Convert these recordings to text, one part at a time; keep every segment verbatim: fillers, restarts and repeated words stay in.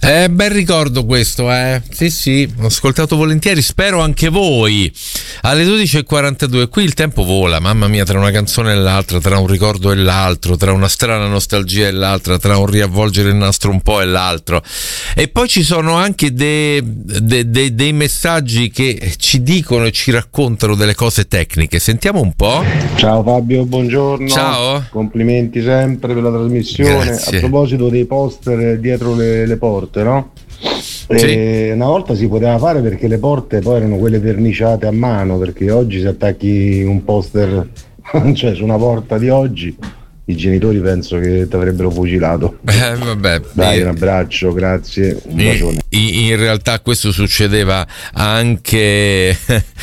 Eh, bel ricordo questo, eh. Sì, sì, ho ascoltato volentieri, spero anche voi. Alle dodici e quarantadue, qui il tempo vola, mamma mia, tra una canzone e l'altra, tra un ricordo e l'altro, tra una strana nostalgia e l'altra, tra un riavvolgere il nastro un po' e l'altro. E poi ci sono anche dei, dei, dei, dei messaggi che ci dicono e ci raccontano delle cose tecniche. Sentiamo un po'. Ciao Fabio, buongiorno. Ciao. Complimenti sempre per la trasmissione. Grazie. A proposito dei poster dietro le, le porte, no? Sì. E una volta si poteva fare perché le porte poi erano quelle verniciate a mano, perché oggi se attacchi un poster cioè su una porta di oggi i genitori penso che ti avrebbero fucilato. Eh, vabbè, Dai, eh, un abbraccio, grazie, un in, bacione. in realtà questo succedeva anche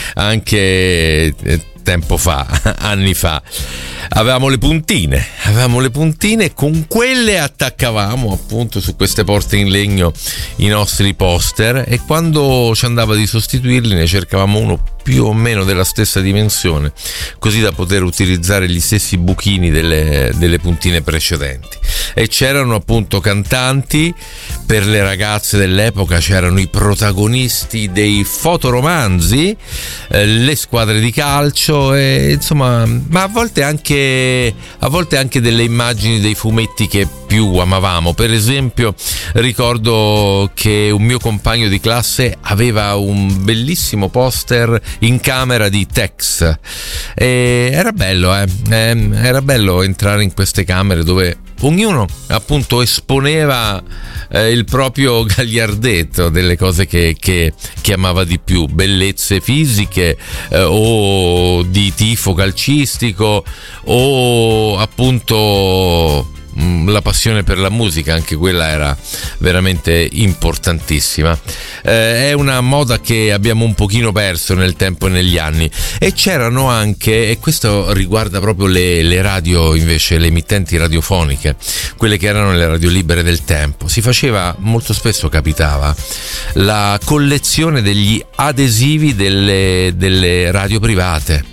anche tempo fa, anni fa. Avevamo le puntine, avevamo le puntine e con quelle attaccavamo appunto su queste porte in legno i nostri poster, e quando ci andava di sostituirli ne cercavamo uno più o meno della stessa dimensione, così da poter utilizzare gli stessi buchini delle, delle puntine precedenti. E c'erano appunto cantanti, per le ragazze dell'epoca c'erano i protagonisti dei fotoromanzi, eh, le squadre di calcio, e insomma, ma a volte anche a volte anche delle immagini dei fumetti che più amavamo. Per esempio ricordo che un mio compagno di classe aveva un bellissimo poster in camera di Tex, e era bello, eh? Eh, era bello entrare in queste camere dove ognuno appunto esponeva eh, il proprio gagliardetto delle cose che, che, che amava di più, bellezze fisiche eh, o di tifo calcistico, o appunto la passione per la musica, anche quella era veramente importantissima. Eh, è una moda che abbiamo un pochino perso nel tempo e negli anni. E c'erano anche, e questo riguarda proprio le, le radio invece, le emittenti radiofoniche, quelle che erano le radio libere del tempo, si faceva molto spesso, capitava la collezione degli adesivi delle, delle radio private.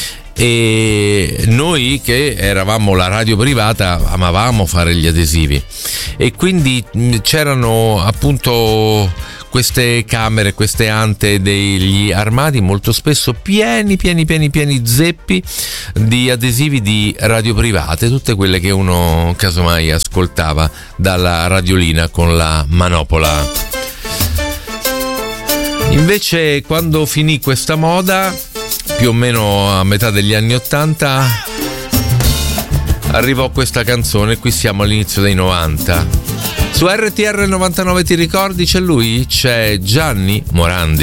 E noi che eravamo la radio privata amavamo fare gli adesivi, e quindi c'erano appunto queste camere, queste ante degli armadi molto spesso pieni pieni pieni pieni zeppi di adesivi di radio private, tutte quelle che uno casomai ascoltava dalla radiolina con la manopola. Invece quando finì questa moda, più o meno a metà degli anni ottanta, arrivò questa canzone. Qui siamo all'inizio dei novanta. Su R T R novantanove, ti ricordi? C'è lui, c'è Gianni Morandi.